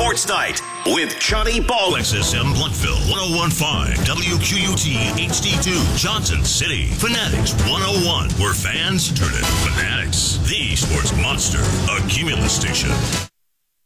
Sports Night with Johnny Ball. XSM Bluntville, 101.5, WQUT HD2, Johnson City, Fanatics 101, where fans turn into fanatics. The Sports Monster, a Cumulus station.